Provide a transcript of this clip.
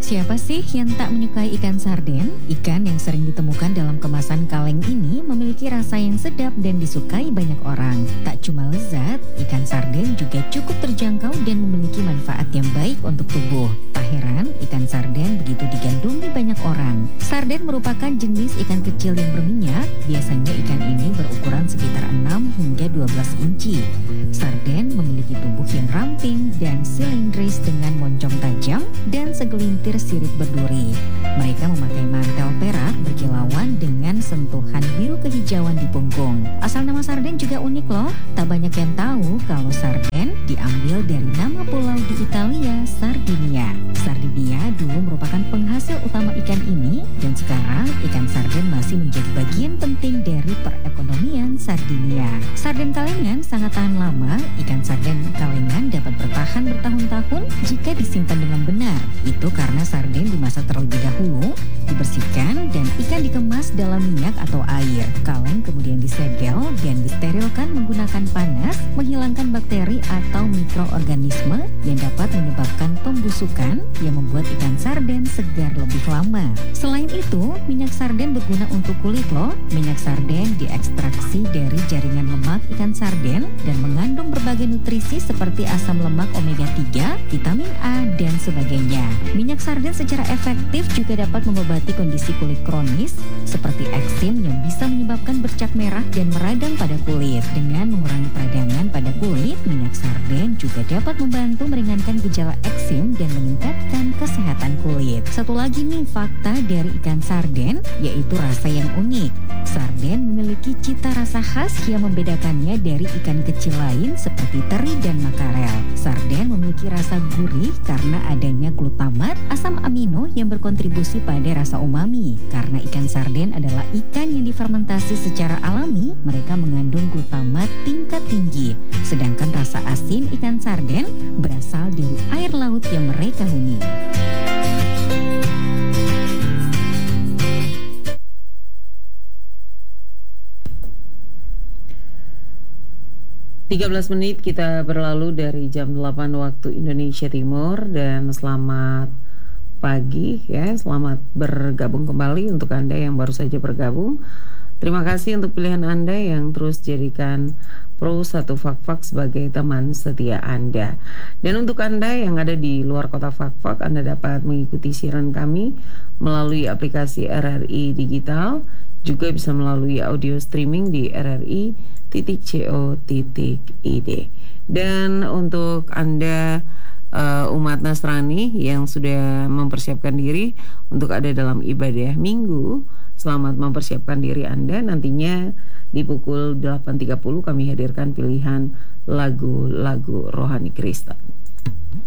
Siapa sih yang tak menyukai ikan sarden? Ikan yang sering ditemukan dalam kemasan kaleng ini memiliki rasa yang sedap dan disukai banyak orang. Tak cuma lezat, ikan sarden juga cukup terjangkau dan memiliki manfaat yang baik untuk tubuh. Tak heran, ikan sarden begitu digandrungi banyak orang. Sarden merupakan jenis ikan kecil yang berminyak. Biasanya ikan ini berukuran sekitar 6 hingga 12 inci. Sarden memiliki tubuh yang ramping dan silindris dengan moncong tajam dan segelintir sirip berduri. Mereka memakai mantel perak berkilauan dengan sentuhan biru kehijauan di punggung. Asal nama sarden juga unik loh. Tak banyak yang tahu kalau sarden diambil dari nama pulau di Italia, Sardinia. Sardinia dulu merupakan penghasil utama ikan ini dan sekarang ikan sarden masih menjadi bagian penting dari perekonomian Sardinia. Sarden kalengan sangat tahan lama. Ikan sarden kalengan dapat bertahan bertahun-tahun jika disimpan dengan benar. Itu karena sarden dimasak terlebih dahulu, dibersihkan, dan ikan dikemas dalam minyak atau air. Kaleng kemudian disegel dan disterilkan menggunakan panas, menghilangkan bakteri atau mikroorganisme yang dapat menyebabkan pembusukan yang membuat ikan sarden segar lebih lama. Selain itu, minyak sarden berguna untuk kulit loh. Minyak sarden diekstraksi dari jaringan lemak ikan sarden dan mengandung berbagai nutrisi seperti asam lemak omega 3, vitamin A, dan sebagainya. Minyak sarden secara efektif juga dapat mengobati kondisi kulit kronis seperti eksim yang bisa menyebabkan bercak merah dan meradang pada kulit. Dengan mengurangi peradangan pada kulit, minyak sarden juga dapat membantu meringankan gejala eksim dan meningkatkan kesehatan kulit. Satu lagi nih fakta dari ikan sarden, yaitu rasa yang unik. Sarden memiliki cita rasa khas yang membedakannya dari ikan kecil lain seperti teri dan makarel. Sarden memiliki rasa gurih karena adanya glutamat, asam amino yang berkontribusi pada rasa umami. Karena ikan sarden adalah ikan yang difermentasi secara alami, mereka mengandung glutamat tingkat tinggi. Sedangkan rasa asin ikan sarden berasal dari air laut yang mereka huni. 13 menit kita berlalu dari jam 8 waktu Indonesia Timur, dan selamat pagi ya, selamat bergabung kembali untuk Anda yang baru saja bergabung. Terima kasih untuk pilihan Anda yang terus jadikan Pro 1 Fak-Fak sebagai teman setia Anda. Dan untuk Anda yang ada di luar kota Fak-Fak, Anda dapat mengikuti siaran kami melalui aplikasi RRI Digital, juga bisa melalui audio streaming di rri.co.id. Dan untuk Anda umat Nasrani yang sudah mempersiapkan diri untuk ada dalam ibadah minggu, selamat mempersiapkan diri Anda. Nantinya di pukul 8.30 kami hadirkan pilihan lagu-lagu rohani Kristen.